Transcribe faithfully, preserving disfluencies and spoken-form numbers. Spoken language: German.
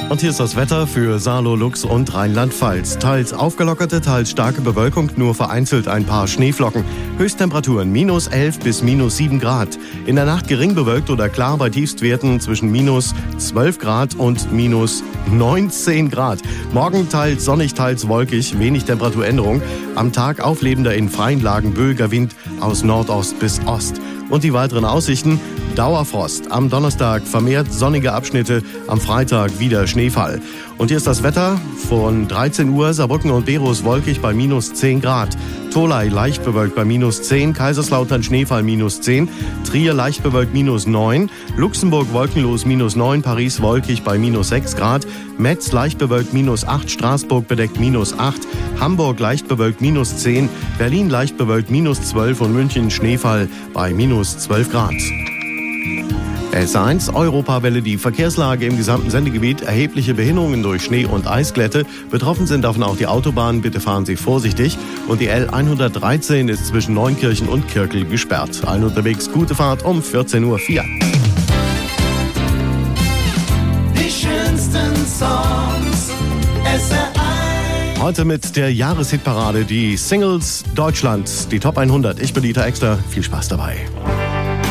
Und hier ist das Wetter für Saarloh, Lux und Rheinland-Pfalz. Teils aufgelockerte, teils starke Bewölkung, nur vereinzelt ein paar Schneeflocken. Höchsttemperaturen minus elf bis minus sieben Grad. In der Nacht gering bewölkt oder klar bei Tiefstwerten zwischen minus zwölf Grad und minus neunzehn Grad. Morgen teils sonnig, teils wolkig, wenig Temperaturänderung. Am Tag auflebender in freien Lagen böiger Wind aus Nordost bis Ost. Und die weiteren Aussichten: Dauerfrost. Am Donnerstag vermehrt sonnige Abschnitte, am Freitag wieder Schneefall. Und hier ist das Wetter von dreizehn Uhr. Saarbrücken und Berus wolkig bei minus zehn Grad. Tholey leicht bewölkt bei minus zehn. Kaiserslautern Schneefall minus zehn. Trier leicht bewölkt minus neun. Luxemburg wolkenlos minus neun. Paris wolkig bei minus sechs Grad. Metz leicht bewölkt minus acht. Straßburg bedeckt minus acht. Hamburg leicht bewölkt minus zehn. Berlin leicht bewölkt minus zwölf. Und München Schneefall bei minus zwölf Grad. S eins Europawelle, die Verkehrslage im gesamten Sendegebiet, erhebliche Behinderungen durch Schnee- und Eisglätte. Betroffen sind davon auch die Autobahnen, bitte fahren Sie vorsichtig. Und die L hundertdreizehn ist zwischen Neunkirchen und Kirkel gesperrt. Allen unterwegs gute Fahrt um vierzehn Uhr vier. Die schönsten Songs, S R eins. Heute mit der Jahreshitparade, die Singles Deutschland, die Top hundert. Ich bin Dieter Exter, viel Spaß dabei.